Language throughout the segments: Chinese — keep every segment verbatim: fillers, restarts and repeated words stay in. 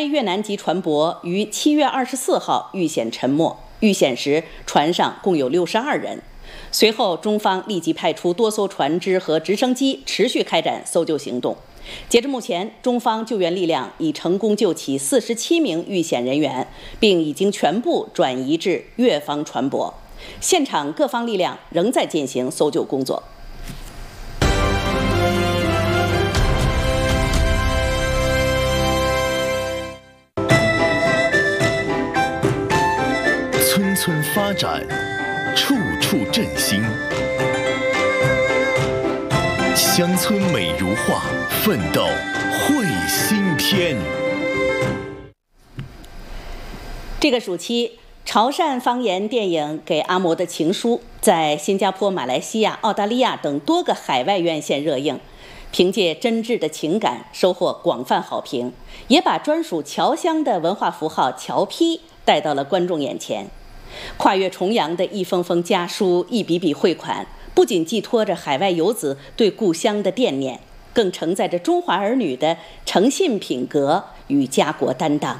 越南籍船舶于七月二十四号遇险沉没，遇险时船上共有六十二人。随后，中方立即派出多艘船只和直升机，持续开展搜救行动。截至目前，中方救援力量已成功救起四十七名遇险人员，并已经全部转移至越方船舶。现场各方力量仍在进行搜救工作。 村村发展，处处振兴。乡村美如画，奋斗绘新篇。 这个暑期，潮汕方言电影《给阿嬷的情书》在新加坡、马来西亚、澳大利亚等多个海外院线热映，凭借真挚的情感收获广泛好评，也把专属侨乡的文化符号侨批带到了观众眼前。跨越重洋的一封封家书、一笔笔汇款，不仅寄托着海外游子对故乡的惦念，更承载着中华儿女的诚信品格与家国担当。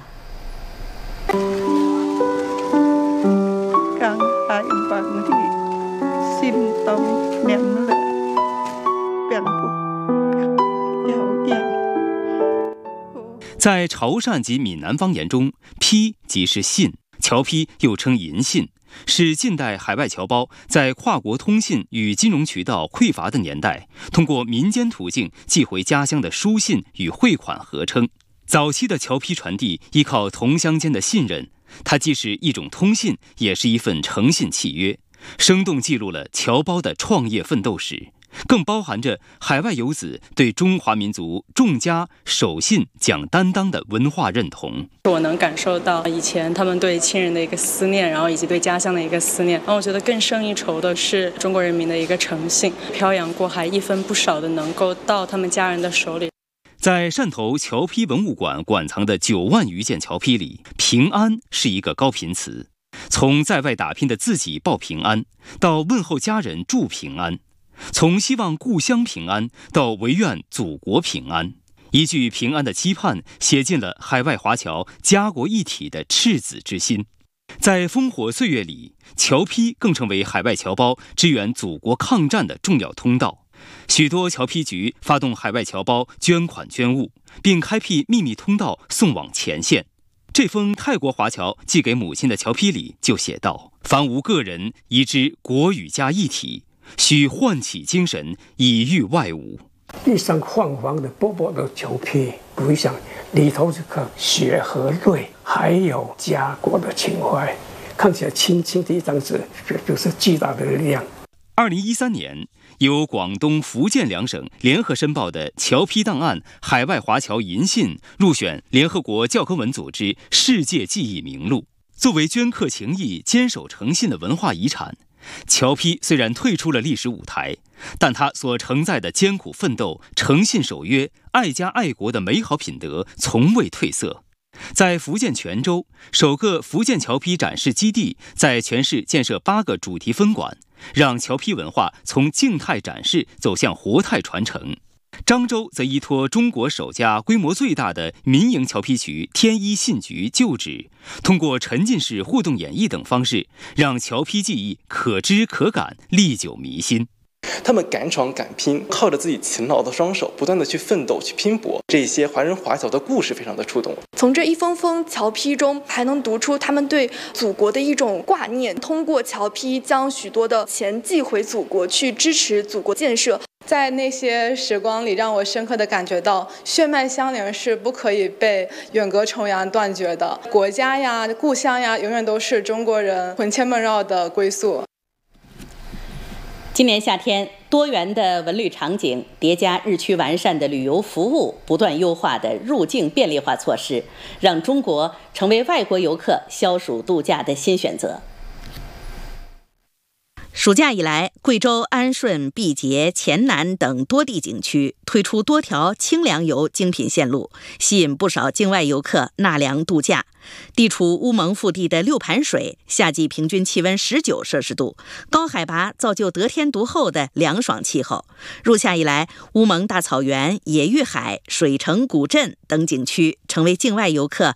在潮汕及闽南方言中，批即是信，侨批又称银信，是近代海外侨胞在跨国通信与金融渠道匮乏的年代，通过民间途径寄回家乡的书信与汇款合称。早期的侨批传递依靠同乡间的信任，它既是一种通信，也是一份诚信契约，生动记录了侨胞的创业奋斗史，更包含着海外游子对中华民族重家守信讲担当的文化认同。 我能感受到以前他们对亲人的一个思念，然后以及对家乡的一个思念，然后我觉得更胜一筹的是中国人民的一个诚信，漂洋过海一分不少的能够到他们家人的手里。 在汕头侨批文物馆馆藏的九万余件侨批里，平安是一个高频词，从在外打拼的自己报平安，到问候家人祝平安，从希望故乡平安到唯愿祖国平安，一句平安的期盼写进了海外华侨家国一体的赤子之心。在烽火岁月里，侨批更成为海外侨胞支援祖国抗战的重要通道。许多侨批局发动海外侨胞捐款捐物，并开辟秘密通道送往前线。这封泰国华侨寄给母亲的侨批里就写道：凡无个人宜知国与家一体，需唤起精神以御外侮。 地上晃晃的薄薄的侨批，不一想里头这个血和泪，还有家国的情怀，看起来轻轻的一张纸，这就是巨大的力量。 二零一三年，由广东、福建两省联合申报的侨批档案海外华侨银信入选联合国教科文组织世界记忆名录。作为镌刻情谊、坚守诚信的文化遗产，侨批虽然退出了历史舞台，但它所承载的艰苦奋斗、诚信守约、爱家爱国的美好品德从未褪色。在福建泉州，首个福建侨批展示基地在全市建设八个主题分馆，让侨批文化从静态展示走向活态传承。漳州则依托中国首家规模最大的民营侨批局天一信局旧址，通过沉浸式互动演绎等方式，让侨批技艺可知可感，历久弥新。 他们敢闯敢拼，靠着自己勤劳的双手，不断的去奋斗、去拼搏。这些华人华侨的故事非常的触动。 从这一封封侨批中，还能读出他们对祖国的一种挂念。通过侨批，将许多的钱寄回祖国，去支持祖国建设。 在那些时光里，让我深刻的感觉到，血脉相连是不可以被远隔重洋断绝的。国家呀、故乡呀，永远都是中国人魂牵梦绕的归宿。 今年夏天，多元的文旅场景叠加日趋完善的旅游服务，不断优化的入境便利化措施，让中国成为外国游客消暑度假的新选择。暑假以来，贵州安顺、毕节、黔南等多地景区推出多条清凉游精品线路，吸引不少境外游客纳凉度假。地处乌蒙腹地的六盘水，夏季平均气温十九摄氏度，高海拔造就得天独厚的凉爽气候。入夏以来，乌蒙大草原、野玉海、水城古镇等景区成为境外游客